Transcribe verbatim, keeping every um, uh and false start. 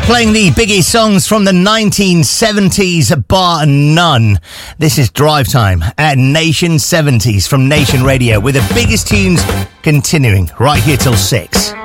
Playing the biggest songs from the nineteen seventies, bar none. This is Drive Time at Nation seventies from Nation Radio, with the biggest tunes continuing right here till six.